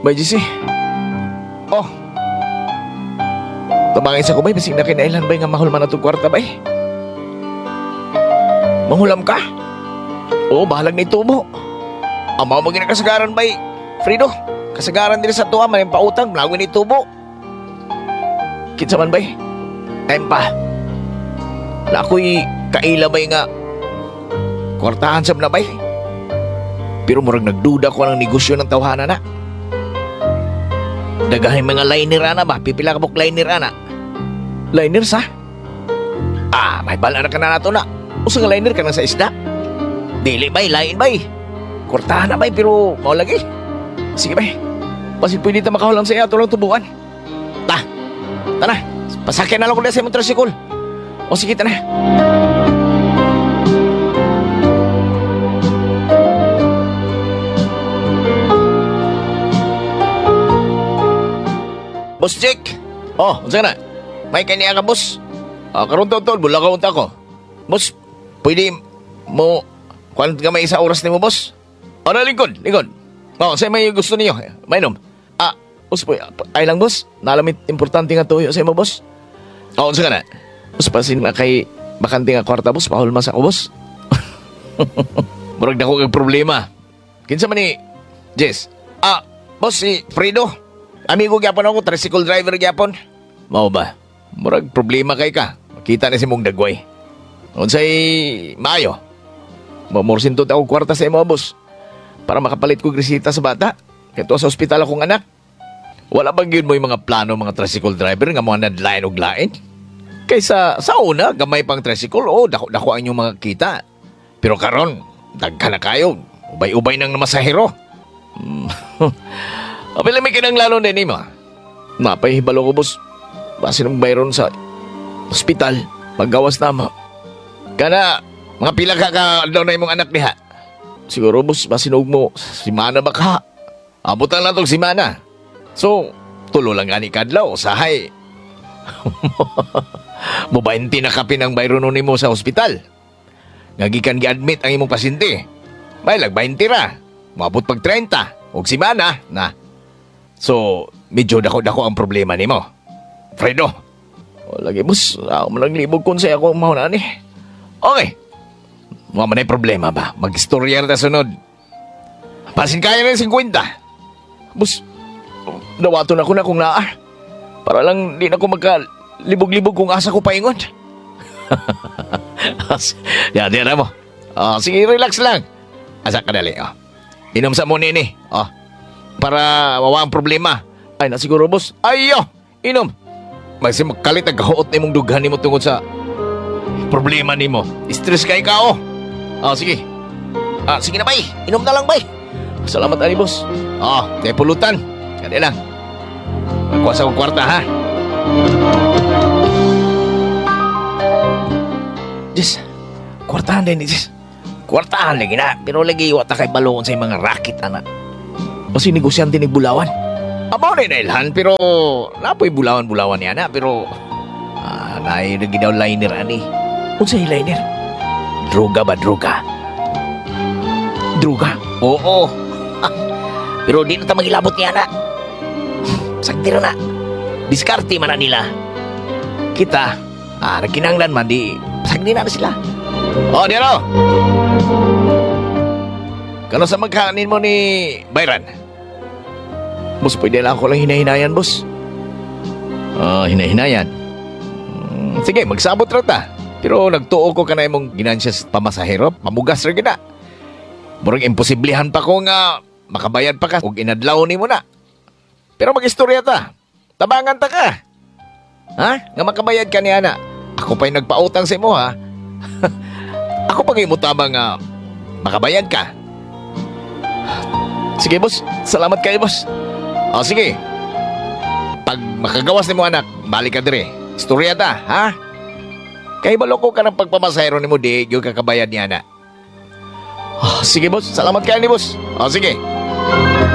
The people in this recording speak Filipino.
Bay, JC. Oh. Tabangin sa ko, bay. Basing na kinailan, bay, nga mahul man na itong kwarta, bay. Manghulam ka? Oo, bahalag na itubo. Amaw mo ginakasagaran, bay. Frido, kasagaran din sa tuwa, may pautang, lawin na itubo. Kinsa man, bay? Ayun pa. Na ako'y kaila, bay, nga kwartahan sab na, bay. Pero murag nagduda ko ng negosyo ng tawhana na. Dagahin mga liner, ana ba? Pipila ka buk liner, ana. Liner sa? May bala na ka na nato na. Usa nga liner ka na sa isda. Dili, bay, lain, bay. Kwartahan na, bay, pero mau lagi. Sige, bay. Pasin pwede ta makahulam sa iya, tulang tubuan. Ta na. Pasakyan na lang ko na sa imong tricycle. O sige, ta na. Boss Jake. Oh, unsa na? May kaniya ka, boss. Karon tol, bula ka unta ko. Boss, pwede mo kuan ka may isa oras nimo, boss? Ano, lingkod. Say may gusto niyo. Mainom. Boss, ay lang, boss. Nalamit importante nga tuyo sa imo, boss. Unsa ka na? Boss, pasin kay bakante nga kwarta, boss. Pahulma sa ako, boss. Murag dako kag problema. Kinsa man ni Jess? Boss, si Fredo. Amigo gyapon ako, tricycle driver gyapon. Mao ba? Murag problema kay ka. Makita na si mong dagway. Unsay maayo? Mamorsinto ako kwarta sa imo, boss. Para makapalit ko resita sa bata. Kaya sa ospital akong anak. Wala bang yun mo yung mga plano mga tricycle driver nga mga nadlain o glain? Kaysa sa una, gamay pang tricycle, dako ang inyong mga kita. Pero karon, dagka na kayo. Ubay-ubay nang namasahero. Apila may kinang lalo din mo. Napahibalo ko, boss. Base ng bayron sa ospital. Paggawas na mo. Kana, mga pila ka daw na imong anak niha. Siguro, boss, masinog mo. Si Mana ba ka? Abutan lang itong si Mana. So, tulo lang gani kadlaw. Sahay. Mubainti na kapi ng bayron ni mo sa ospital. Ngagikan gi-admit ang imong pasyente. May lag-20 ra. Mabot pag 30. Og si Mana, na. So, medyo dako-dako ang problema ni mo. Fredo. Lagi, boss. Ako man naglibog kung sa'yo ako mauna ni. Okay. Mga manay problema ba? Mag-istorya na sunod. Pasin kaya na 50. Boss, nawato na ko na kung naa. Para lang di na ko magkalibog-libog kung asa ko paingon. Yan na mo. Sige, relax lang. Asa ka dali. Inom sa muna ini. Para mawa ang problema. Ay, nasiguro, boss. Ayo, inom. Magsimakalit nagkahuot na mong dughan ni mo tungkol sa problema ni mo. Stress ka ikaw. Sige. Sige na, bay. Inom na lang, bay. Salamat, ani, boss. Tayo pulutan. Kaya lang. Magkuha sa kwarta, ha? Jess, kwartahan din, Jess. Kwartahan lagi na. Pero lagi iwata kay balon sa mga racket, anak. O sinegosyante ni Bulawan. Amo rin na ilhan, pero napoy Bulawan-Bulawan niya na. Pero, naay lagi daw liner, ani. Unsay liner? Droga ba, droga? Droga? Oo. Pero di na ta magilabot niya na. Sakti na. Diskarte man na nila. Kita, nagkinanglan man, di sakti na sila. Dino! Kano sa magkanin mo ni Bayran? Boss, pwede lang ako lang hinahinayan, boss. Hinahinayan. Sige, magsabot ra ta. Pero nagtuo ko ka na imong ginansya sa pamasahero, mamugas ra gina. Murag imposiblihan pa ko nga makabayad pa ka ug inadlaw ni mo na. Pero mag-istorya ta. Tabangan ta ka. Nga makabayad ka niya na. Ako pa'y nagpautang sa imo, ha? Ako pa kayo mo tama nga makabayad ka. Sige, boss. Salamat kayo, boss. Sige. Pag makagawas ni mo, anak, balik ka dire. Istorya ta, ha? Kay baloko ka ng pagpamasahero ni mo, di yung kakabayad niya na. Sige, boss. Salamat kayo ni boss. Sige.